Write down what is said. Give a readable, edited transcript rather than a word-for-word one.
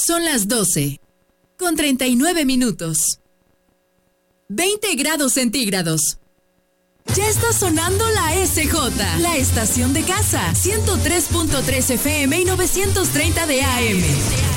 Son las 12, con 39 minutos. 20 grados centígrados. Ya está sonando la SJ, la estación de casa, 103.3 FM y 930 de AM.